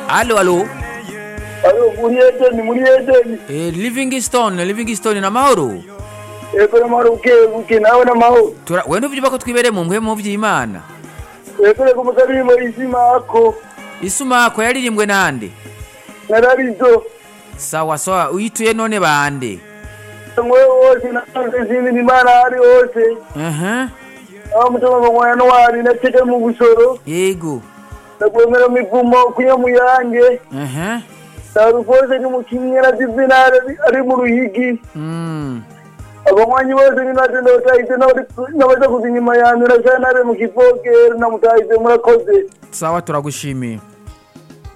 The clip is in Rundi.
Allo allo. muri Edeni. Livingstone na mahoro. Ego na mahoro buke nawe na mahoro. We ntuvyuba ko twibere mu mpwe mu vy'Imana. Ego ko muzaririmbo Isumako. Isumako yaririmbwe nande? Nararizo. Sawa sawa, uyituye none bande? Mwe wose na zindi Imana ari hose. Mutoma mwana Januari nateke mu busoro. Yego. Nakwemera mivumo kuya muyange. Narufose ni mukinyera divinare ari mu ruhigi. Abamwanyi bose ni natende utayize nabaza kuzinyuma yanyu na cyane ari mu kivogero na mutayize murakoze. Sawa turagushimiye.